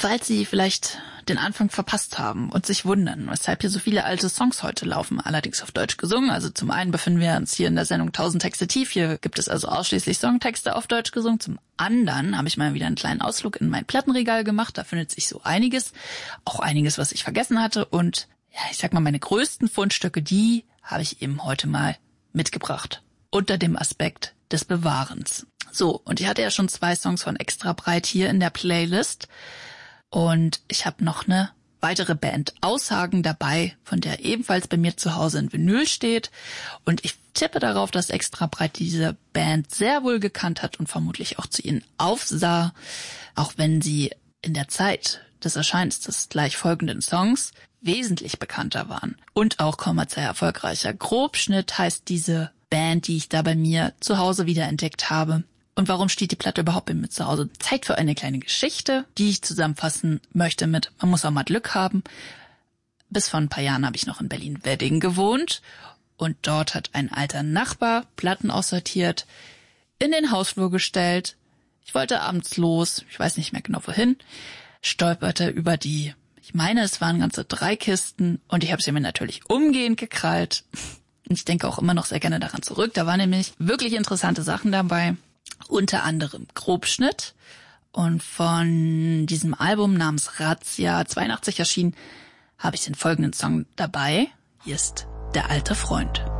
Falls Sie vielleicht den Anfang verpasst haben und sich wundern, weshalb hier so viele alte Songs heute laufen, allerdings auf Deutsch gesungen. Also zum einen befinden wir uns hier in der Sendung 1000 Texte tief. Hier gibt es also ausschließlich Songtexte auf Deutsch gesungen. Zum anderen habe ich mal wieder einen kleinen Ausflug in mein Plattenregal gemacht. Da findet sich so einiges, auch einiges, was ich vergessen hatte. Und ja, ich sag mal, meine größten Fundstücke, die habe ich eben heute mal mitgebracht. Unter dem Aspekt des Bewahrens. So, und ich hatte ja schon 2 Songs von Extra Breit hier in der Playlist. Und ich habe noch eine weitere Band Aussagen dabei, von der ebenfalls bei mir zu Hause ein Vinyl steht. Und ich tippe darauf, dass Extra Breit diese Band sehr wohl gekannt hat und vermutlich auch zu ihnen aufsah, auch wenn sie in der Zeit des Erscheinens des gleich folgenden Songs wesentlich bekannter waren und auch kommerziell erfolgreicher. Grobschnitt heißt diese Band, die ich da bei mir zu Hause wiederentdeckt habe. Und warum steht die Platte überhaupt bei mir zu Hause? Zeit für eine kleine Geschichte, die ich zusammenfassen möchte mit, man muss auch mal Glück haben. Bis vor ein paar Jahren habe ich noch in Berlin-Wedding gewohnt und dort hat ein alter Nachbar Platten aussortiert, in den Hausflur gestellt. Ich wollte abends los, ich weiß nicht mehr genau wohin, stolperte über die, ich meine es waren ganze 3 Kisten und ich habe sie mir natürlich umgehend gekrallt. Und ich denke auch immer noch sehr gerne daran zurück. Da waren nämlich wirklich interessante Sachen dabei. Unter anderem Grobschnitt. Und von diesem Album namens Razzia 82 erschienen, habe ich den folgenden Song dabei. Hier ist Der alte Freund.